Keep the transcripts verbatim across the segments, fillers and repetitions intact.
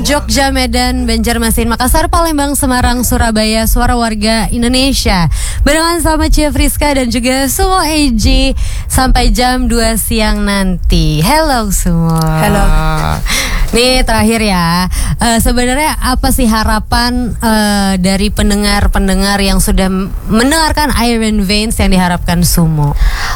Jogja, Medan, Banjarmasin, Makassar, Palembang, Semarang, Surabaya, suara warga Indonesia. Barengan sama Chef Rizka dan juga Sumo A G sampai jam dua siang nanti. Hello semua. Hello. Nih terakhir ya, uh, sebenarnya apa sih harapan uh, dari pendengar-pendengar yang sudah mendengarkan Iron Veins yang diharapkan Sumo?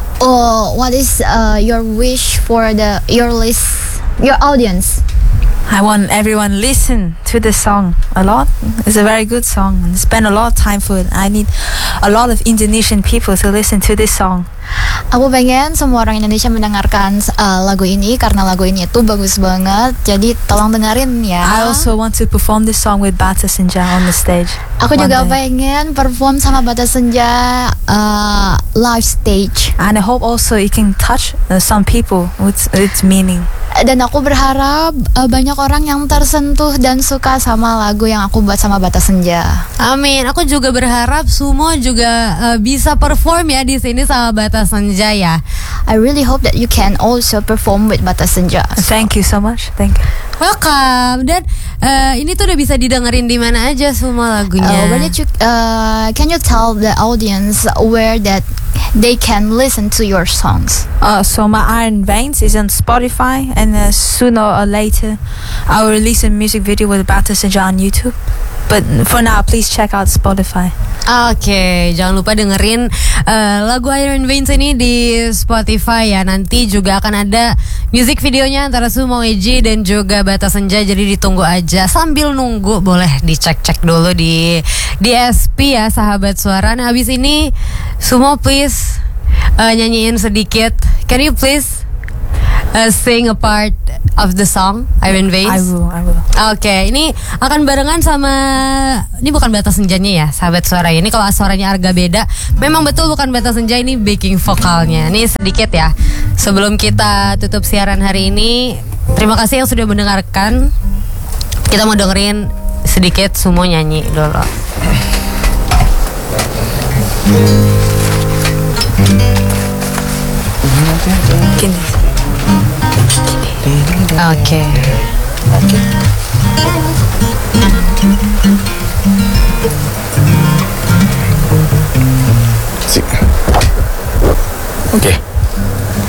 Oh, what is uh, your wish for the your list, your audience? I want everyone listen to the song a lot. It's a very good song and spend a lot of time for it. I need a lot of Indonesian people to listen to this song. Aku pengen semua orang Indonesia mendengarkan uh, lagu ini karena lagu ini itu bagus banget. Jadi tolong dengerin ya. I also want to perform this song with Bata Senja on the stage. Aku juga day. pengen perform sama Bata Senja uh, live stage. And I hope also it can touch uh, some people with its meaning. Dan aku berharap uh, banyak orang yang tersentuh dan suka sama lagu yang aku buat sama Bata Senja. Amin. Aku juga berharap Sumo juga uh, bisa perform ya di sini sama Bata Senja ya. I really hope that you can also perform with Bata Senja. Thank you so much. Thank you. Welcome. Dan uh, ini tuh udah bisa didengerin di mana aja Sumo lagunya. Uh, where did you, uh, can you tell the audience where that they can listen to your songs? Uh, so my Iron Veins is on Spotify, and uh, sooner or later I will release a music video with Bata Senja on YouTube. But for now, please check out Spotify. Oke, okay, jangan lupa dengerin uh, lagu Iron Veins ini di Spotify ya. Nanti juga akan ada music videonya antara Sumo A G dan juga Bata Senja. Jadi ditunggu aja. Sambil nunggu boleh dicek-cek dulu di di S P ya, sahabat suara. Nah, habis ini Sumo please uh, nyanyiin sedikit. Can you please uh, sing a part of the song Iron Veins? I will, I will. Oke, okay, ini akan barengan sama, ini bukan Bata Senjanya ya, sahabat suara. Ini kalau suaranya agak beda. Memang betul bukan Bata Senja, ini backing vokalnya. Ini sedikit ya. Sebelum kita tutup siaran hari ini, terima kasih yang sudah mendengarkan. Kita mau dengerin sedikit Sumo nyanyi dulu. Gini. Oke. Oke. Oke.